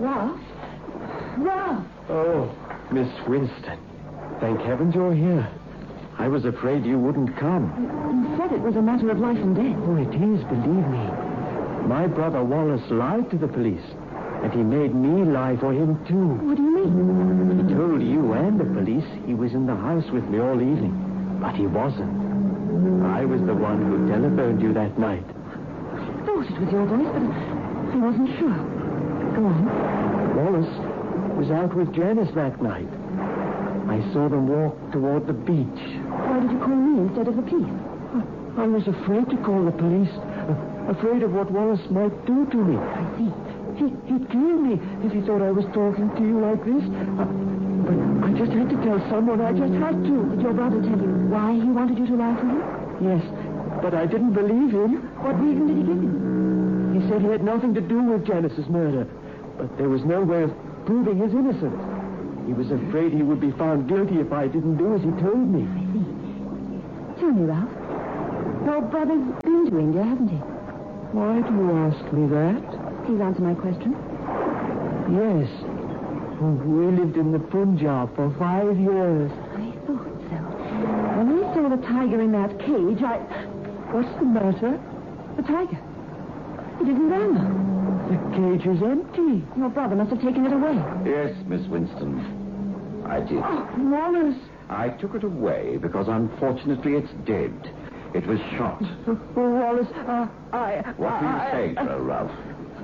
Ralph? Ralph! Oh, Miss Winston. Thank heavens you're here. I was afraid you wouldn't come. You said it was a matter of life and death. Oh, it is, believe me. My brother Wallace lied to the police, and he made me lie for him, too. What do you mean? He told you and the police he was in the house with me all evening, but he wasn't. I was the one who telephoned you that night. I thought it was your voice, but I wasn't sure. Go on. Wallace was out with Janice that night. I saw them walk toward the beach. Why did you call me instead of the police? I was afraid to call the police. Afraid of what Wallace might do to me. I see. He'd kill me if he thought I was talking to you like this. But I just had to tell someone. I just had to. Did your brother tell you why he wanted you to lie for him? Yes, but I didn't believe him. What reason did he give you? He said he had nothing to do with Janice's murder, but there was no way of proving his innocence. He was afraid he would be found guilty if I didn't do as he told me. I see. Tell me, Ralph. Your brother's been to India, hasn't he? Why do you ask me that? Please answer my question. Yes. We lived in the Punjab for 5 years. I thought so. When I saw the tiger in that cage, What's the matter? The tiger. It isn't there now. The cage is empty. Your brother must have taken it away. Yes, Miss Winston. I did. Oh, Wallace. I took it away because, unfortunately, it's dead. It was shot. Wallace, What were you saying to her, Ralph?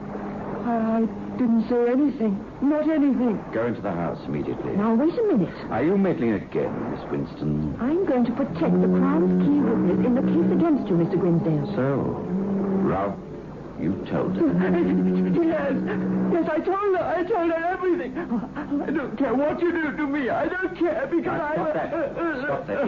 I didn't say anything. Not anything. Go into the house immediately. Now, wait a minute. Are you meddling again, Miss Winston? I'm going to protect the Crown's key witness in the case against you, Mr. Grimsdale. So, Ralph, you told her. Yes, I told her everything. I don't care what you do to me. I don't care because Now, stop that.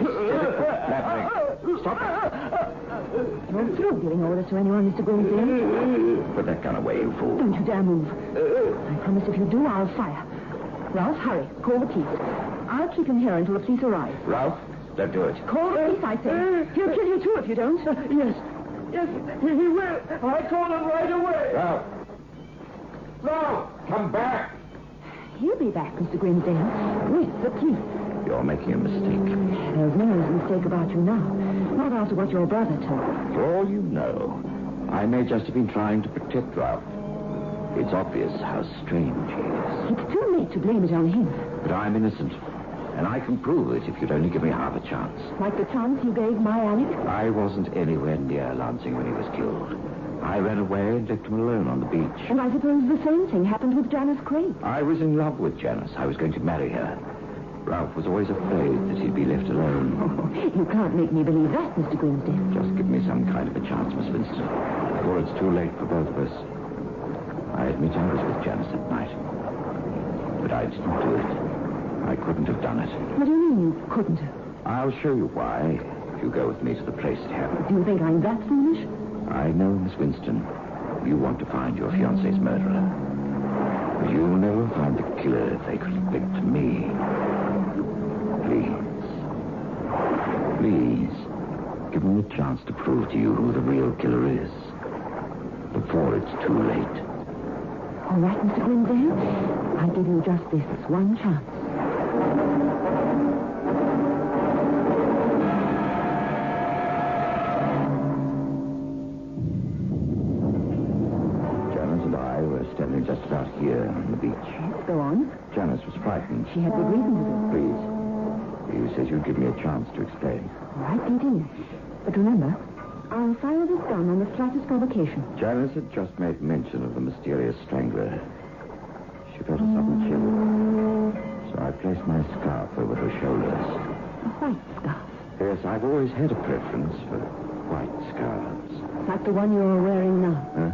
Stop that. You're through giving orders to anyone, Mr. Grimsdale. Put that gun away, you fool. Don't you dare move. I promise if you do, I'll fire. Ralph, hurry. Call the police. I'll keep him here until the police arrive. Ralph, don't do it. Call the police, I say. He'll kill you, too, if you don't. Yes, he will. I'll call him right away. Ralph, come back. He'll be back, Mr. Grimsdale, with the police. You're making a mistake. There's no mistake about you now. Not after what your brother told. For all you know, I may just have been trying to protect Ralph. It's obvious how strange he is. It's too late to blame it on him. But I'm innocent. And I can prove it if you'd only give me half a chance. Like the chance you gave my Alec? I wasn't anywhere near Lansing when he was killed. I ran away and left him alone on the beach. And I suppose the same thing happened with Janice Craig. I was in love with Janice. I was going to marry her. Ralph was always afraid that he'd be left alone. Oh, you can't make me believe that, Mr. Grimsdale. Just give me some kind of a chance, Miss Winston, before it's too late for both of us. I admit I was with Janice that night. But I didn't do it. I couldn't have done it. What do you mean you couldn't have? I'll show you why, if you go with me to the place it happened. Do you think I'm that foolish? I know, Miss Winston, you want to find your fiancé's murderer. But you'll never find the killer if they convict me. Please, give me a chance to prove to you who the real killer is. Before it's too late. All right, Mr. Grimsdale. I'll give you just this one chance. Janice and I were standing just about here on the beach. Yes, go on. Janice was frightened. She had good reason to do. Please. You said you'd give me a chance to explain. All right, continue. But remember, I'll fire this gun on the slightest provocation. Janice had just made mention of the mysterious strangler. She felt a sudden chill. So I placed my scarf over her shoulders. A white scarf. Yes, I've always had a preference for white scarves. Like the one you're wearing now. Huh?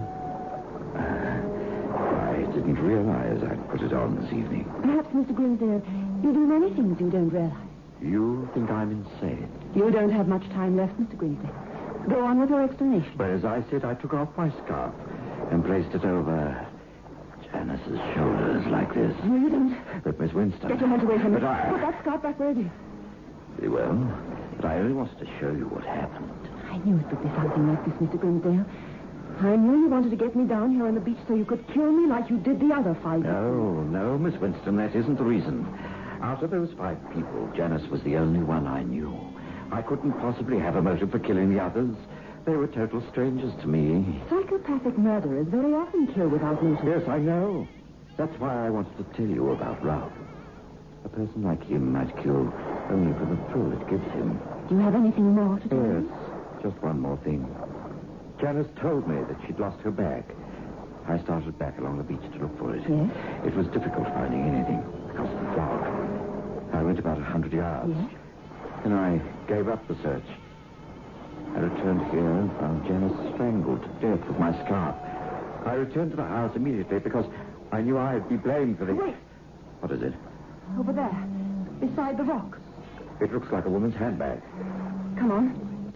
I didn't realize I'd put it on this evening. Perhaps, Mr. Grimsdale, you do many things you don't realize. You think I'm insane? You don't have much time left, Mr. Grimsdale. Go on with your explanation. But as I said, I took off my scarf and placed it over Janice's shoulders like this. No, you don't. But Miss Winston... Get your hands away from me. But I... Put that scarf back where it is. Very well. But I only wanted to show you what happened. I knew it would be something like this, Mr. Grimsdale. I knew you wanted to get me down here on the beach so you could kill me like you did the other 5 people. No, Miss Winston, that isn't the reason. Out of those 5 people, Janice was the only one I knew. I couldn't possibly have a motive for killing the others. They were total strangers to me. Psychopathic murderers very often kill without motive. Yes, I know. That's why I wanted to tell you about Ralph. A person like him might kill only for the thrill it gives him. Do you have anything more to tell Yes, me? just one more thing. Janice told me that she'd lost her bag. I started back along the beach to look for it. Yes? It was difficult finding anything because of the fog. I went about 100 yards. Yes? Then I gave up the search. I returned here and found Janice strangled to death with my scarf. I returned to the house immediately because I knew I'd be blamed for this. Wait. What is it? Over there, beside the rock. It looks like a woman's handbag. Come on.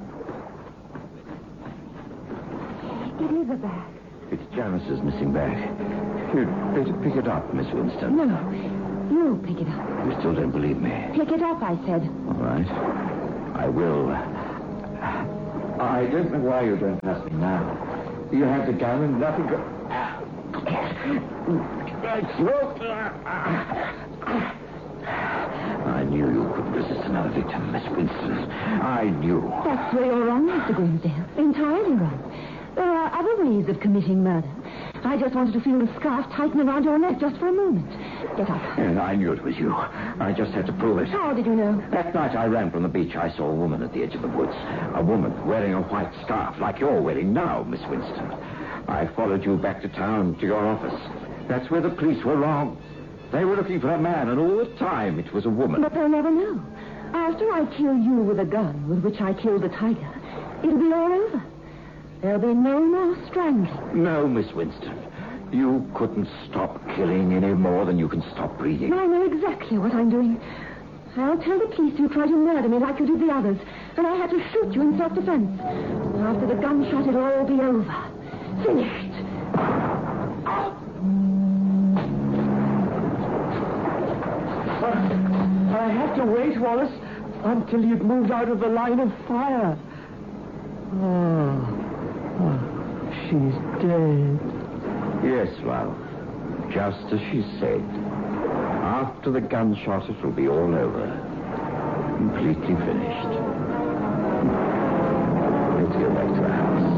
It is a bag. It's Janice's missing bag. You'd better pick it up, Miss Winston. No, you pick it up. You still don't believe me? Pick it up, I said. All right. I will. I don't know why you don't ask me now. You have the gun and nothing but... I knew you couldn't resist another victim, Miss Winston. I knew. That's where you're wrong, Mr. Grimsdale. Entirely wrong. There are other ways of committing murder. I just wanted to feel the scarf tighten around your neck just for a moment. Get up. And I knew it was you. I just had to prove it. How did you know? That night I ran from the beach, I saw a woman at the edge of the woods. A woman wearing a white scarf like you're wearing now, Miss Winston. I followed you back to town to your office. That's where the police were wrong. They were looking for a man, and all the time it was a woman. But they'll never know. After I kill you with a gun with which I killed the tiger, it'll be all over. There'll be no more strangling. No, Miss Winston. You couldn't stop killing any more than you can stop breathing. I know exactly what I'm doing. I'll tell the police you tried to murder me like you did the others, and I had to shoot you in self-defense. After the gunshot, it'll all be over. Finished. I had to wait, Wallace, until you'd moved out of the line of fire. She's dead. Yes, Ralph. Just as she said. After the gunshot, it will be all over. Completely finished. Let's go back to the house.